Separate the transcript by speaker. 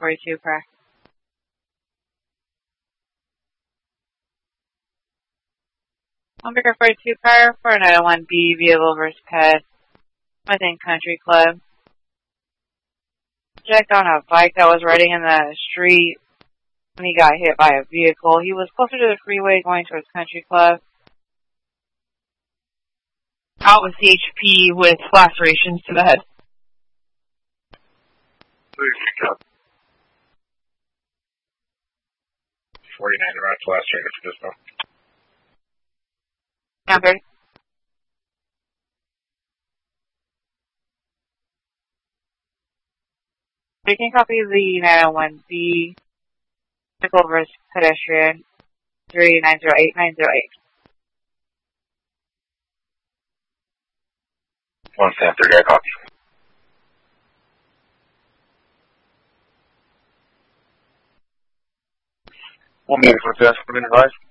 Speaker 1: 42 car. Omega 42 car, 491B, vehicle versus pet, within Country Club. Jacked on a bike that was riding in the street when he got hit by a vehicle. He was closer to the freeway going towards Country Club.
Speaker 2: Out with CHP with lacerations to the head.
Speaker 3: Please pick up. 49 around to lacerated for this one.
Speaker 1: Number. We can copy the 901B, vehicle versus pedestrian, 3908908.
Speaker 3: 130, I copy. One minute for test, 1 minute advice.